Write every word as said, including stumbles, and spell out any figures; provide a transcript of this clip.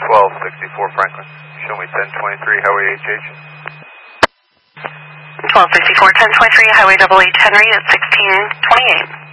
twelve sixty-four Franklin. Show me ten twenty-three Highway H H. twelve sixty-four, ten twenty-three Highway double H Henry at sixteen twenty-eight.